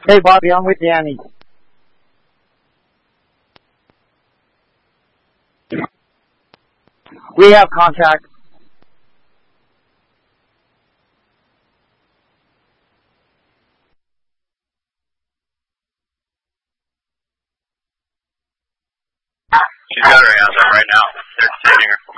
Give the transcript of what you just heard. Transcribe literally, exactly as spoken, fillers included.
Hey, Bobby, I'm with Danny. We have contact. She's got her hands up right now. They're sitting her.